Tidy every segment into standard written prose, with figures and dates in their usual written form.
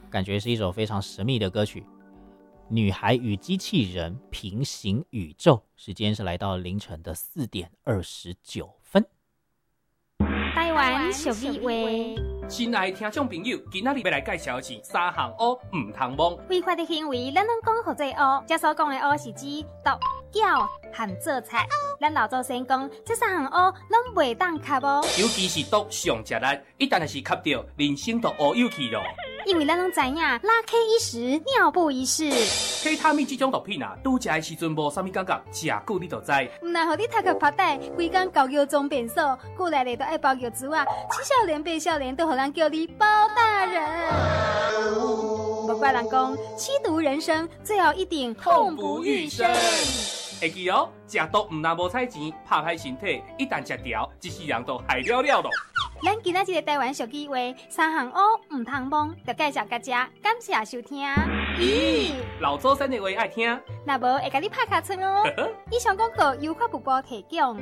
感觉是一首非常神秘的歌曲。女孩与机器人平行宇宙，时间是来到凌晨的4点29分。 台湾俗语话， 亲爱的听众朋友，今仔日要来介绍的是3项乌唔通摸。 违法的行为，咱拢讲互做乌。这所讲的乌是指毒、搅和做菜。咱老祖先讲，这3项乌拢袂当吸哦。 尤其是毒上食力，一旦是吸到，人生就乌有去咯。 因为咱拢知影，拉 K 一时，尿布一世。 K 他命这种毒品啊，拄食的时阵无啥物感觉，食久你就知。 唔但互你读个拍带，规工搞药装变数，过来咧都爱包药珠啊，7少年8少年都互人叫你包大人。不怪人讲，吸毒人生最后一定痛不欲生。 会记哦，食毒唔但无彩钱，拍歹身体，一旦食掉，一世人都害了了咯。 咱今仔日的台湾俗语话，3项乌唔通摸，就介绍大家，感谢收听。 咦，老祖先的话爱听， 若无会甲你拍卡村哦。以上广告由法务部提供。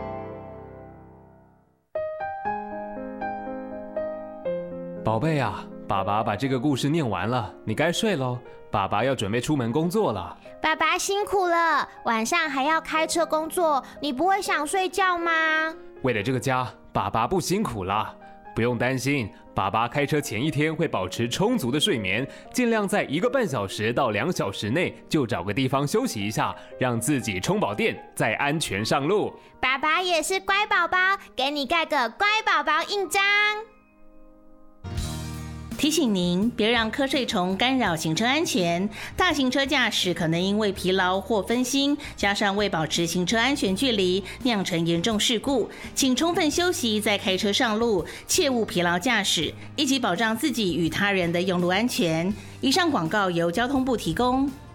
宝贝啊，爸爸把这个故事念完了，你该睡咯。爸爸要准备出门工作了。 爸爸辛苦了，晚上还要开车工作，你不会想睡觉吗？ 为了这个家，爸爸不辛苦啦，不用担心。爸爸开车前一天会保持充足的睡眠，尽量在1个半小时到2小时内就找个地方休息一下，让自己充饱电，再安全上路。 爸爸也是乖宝宝，给你盖个乖宝宝印章。 提醒您，别让瞌睡虫干扰行车安全。大型车驾驶可能因为疲劳或分心，加上未保持行车安全距离，酿成严重事故。请充分休息再开车上路，切勿疲劳驾驶，一起保障自己与他人的用路安全。以上广告由交通部提供。